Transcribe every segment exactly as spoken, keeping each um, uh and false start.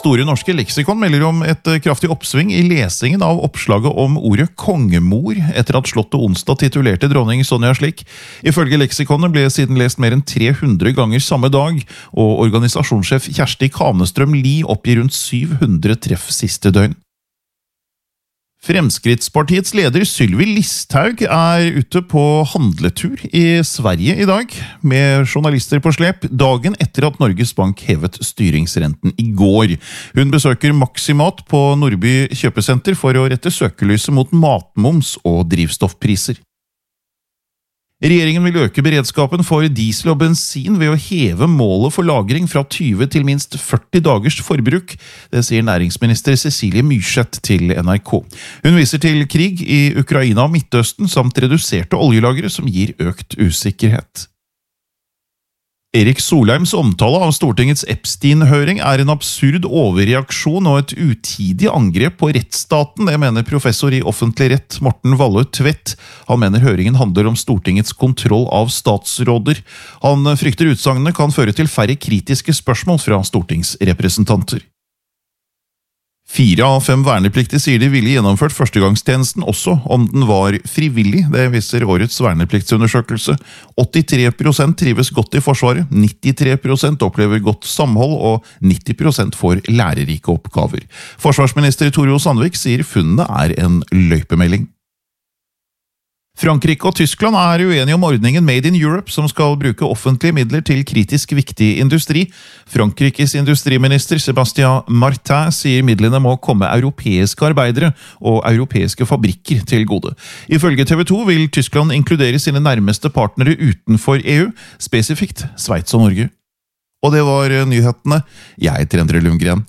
Store norske leksikon melder om et kraftig oppsving i lesingen av oppslaget om ordet kongemor, etter at slottet onsdag titulerte dronning Sonja slik. Ifølge leksikonet ble siden lest mer enn tre hundre ganger samme dag, og organisasjonssjef Kjersti Kanestrøm Lie oppgir rundt syv hundre treff siste døgn. Fremskrittspartiets leder Sylvi Listhaug er ute på handletur i Sverige i dag, med journalister på slep, dagen etter at Norges Bank hevet styringsrenten i går. Hun besøker Maximat på Nordby kjøpesenter for å rette søkelyset mot matmoms og drivstoffpriser. Regjeringen vil øke beredskapen for diesel og bensin ved å heve målet for lagring fra tyve til minst førti dagers forbruk. Det sier næringsminister Cecilie Myrseth til N R K. Hun viser til krig i Ukraina og Midtøsten samt reduserte oljelagre som gir økt usikkerhet. Erik Solheims omtale av Stortingets Epstein-høring er en absurd overreaksjon og et utidig angrep på rettsstaten, det mener professor i offentlig rett Morten Valle Tvedt. Han mener høringen handler om Stortingets kontroll av statsråder. Han frykter utsagnene kan føre til færre kritiske spørsmål fra stortingsrepresentanter. Fire av fem vernepliktige sier de ville gjennomført førstegangstjenesten også om den var frivillig, det viser årets vernepliktsundersøkelse. åttitre prosent trives godt i forsvaret, nittitre prosent opplever godt samhold og nitti prosent får lærerike oppgaver. Forsvarsminister Tore O. Sandvik sier funnene er en løypemelding. Frankrike og Tyskland er uenige om ordningen Made in Europe som skal bruke offentlige midler til kritisk viktig industri. Frankrikes industriminister Sébastien Martin sier midlene må komme europeiske arbeidere og europeiske fabrikker til gode. Ifølge T V to vil Tyskland inkludere sine nærmeste partnere utenfor E U, spesifikt Sveits og Norge. Og det var nyhetene. Jeg heter Endre Lundgren.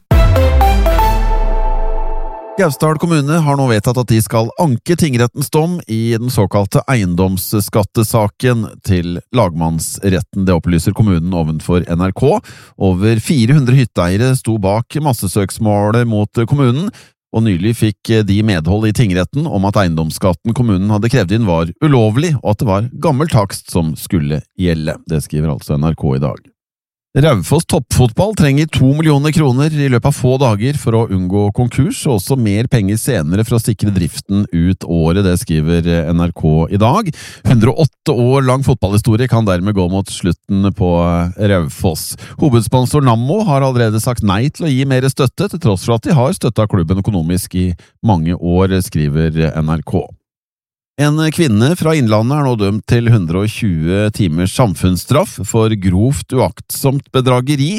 Gausdal kommune har nå vedtatt at de skal anke tingrettens dom i den såkalte eiendomsskattesaken til lagmannsretten. Det opplyser kommunen ovenfor N R K. Over fire hundre hytteeiere sto bak massesøksmålet mot kommunen, og nylig fikk de medhold i tingretten om at eiendomsskatten kommunen hadde krevd inn var ulovlig, og at det var gammel takst som skulle gjelde. Det skriver altså N R K i dag. Raufoss toppfotball trenger to millioner kroner i løpet av få dager for å unngå konkurs, og også mer penger senere for å sikre driften ut året, det skriver N R K i dag. hundre og åtte år lang fotballhistorie kan dermed gå mot slutten på Raufoss. Hovedsponsor Nammo har allerede sagt nei til å gi mer støtte, til tross for at de har støttet klubben økonomisk i mange år, skriver N R K. En kvinne fra Innlandet er nå dømt til hundre og tjue timers samfunnsstraff for grovt uaktsomt bedrageri.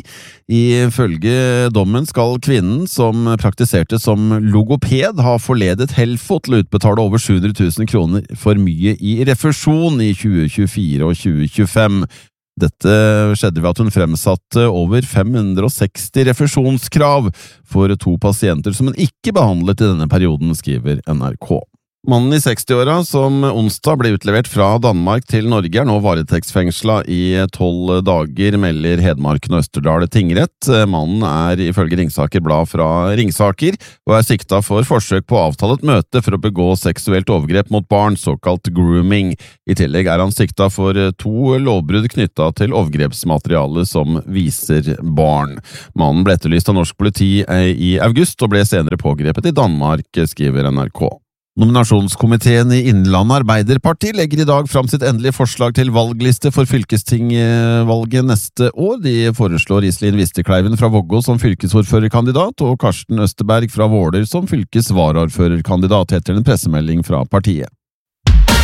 Ifølge dommen skal kvinnen, som praktiserte som logoped, ha forledet Helfo til å utbetale over sju hundre tusen kroner for mye i refusjon i tjue tjuefire og tjue tjuefem. Dette skjedde ved at hun fremsatte over fem hundre og seksti refusjonskrav for to pasienter som hun ikke behandlet i denne perioden, skriver N R K. Mannen i sekstiåra som onsdag ble utlevert fra Danmark til Norge er nå varetektsfengslet i tolv dager, melder Hedmarken og Østerdal tingrett. Mannen er ifølge Ringsaker Blad fra Ringsaker og er siktet for forsøk på å avtale et møte for å begå seksuelt overgrep mot barn, såkalt grooming. I tillegg er han siktet for to lovbrudd knyttet til overgrepsmateriale som viser barn. Mannen ble etterlyst av norsk politi i august og ble senere pågrepet i Danmark, skriver N R K. Nominasjonskomiteen i Innlandet Arbeiderparti legger i dag fram sitt endelige forslag til valgliste for fylkestingvalget neste år. De foreslår Iselin Vistekleiven fra Vågå som fylkesordførerkandidat og Karsten Østerberg fra Våler som fylkesvaraordførerkandidat, heter en pressemelding fra partiet.